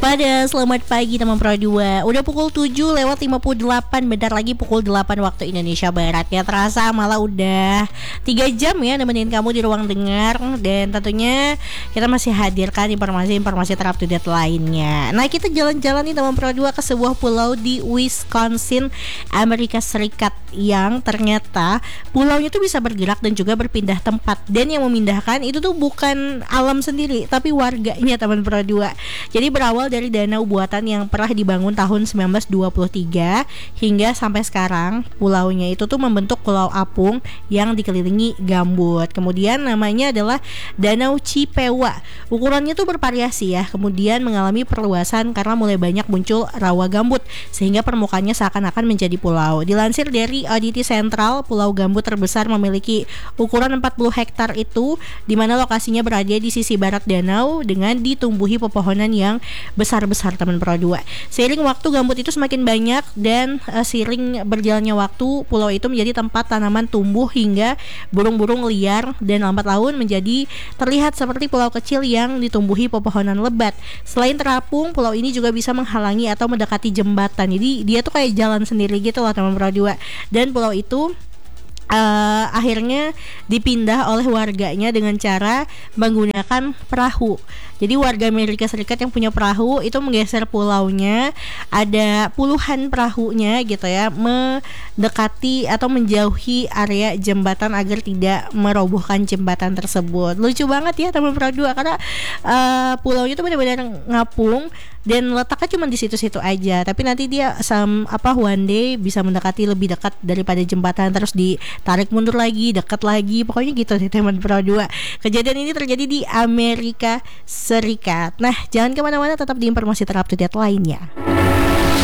Waspada, selamat pagi teman Pro 2. Udah pukul 7 lewat 58, bentar lagi pukul 8 waktu Indonesia Barat. Ya terasa malah udah 3 jam ya nemenin kamu di ruang dengar. Dan tentunya kita masih hadirkan informasi-informasi terupdate lainnya. Nah, kita jalan-jalan nih teman Pro 2 ke sebuah pulau di Wisconsin, Amerika Serikat, yang ternyata pulaunya tuh bisa bergerak dan juga berpindah tempat. Dan yang memindahkan itu tuh bukan alam sendiri, tapi warganya teman Pro 2. Jadi berawal dari danau buatan yang pernah dibangun tahun 1923 hingga sampai sekarang pulaunya itu tuh membentuk pulau apung yang dikelilingi gambut. Kemudian namanya adalah Danau Chippewa. Ukurannya tuh bervariasi ya. Kemudian mengalami perluasan karena mulai banyak muncul rawa gambut sehingga permukaannya seakan-akan menjadi pulau. Dilansir dari Audity Central, pulau gambut terbesar memiliki ukuran 40 hektar itu, di mana lokasinya berada di sisi barat danau dengan ditumbuhi pepohonan yang besar-besar teman Pro 2. Seiring waktu gambut itu semakin banyak dan seiring berjalannya waktu pulau itu menjadi tempat tanaman tumbuh hingga burung-burung liar dan lambat laun menjadi terlihat seperti pulau kecil yang ditumbuhi pepohonan lebat. Selain terapung, pulau ini juga bisa menghalangi atau mendekati jembatan. Jadi dia tuh kayak jalan sendiri gitu loh teman Pro 2. Dan pulau itu akhirnya dipindah oleh warganya dengan cara menggunakan perahu. Jadi warga Amerika Serikat yang punya perahu itu menggeser pulaunya, ada puluhan perahunya gitu ya, mendekati atau menjauhi area jembatan agar tidak merobohkan jembatan tersebut. Lucu banget ya teman Pro 2 karena pulaunya itu benar-benar ngapung dan letaknya cuma di situ-situ aja. Tapi nanti dia one day bisa mendekati lebih dekat daripada jembatan, terus ditarik mundur lagi, dekat lagi. Pokoknya gitu sih teman Pro 2. Kejadian ini terjadi di Amerika Serikat. Nah, jangan kemana-mana, tetap di informasi terupdate lainnya.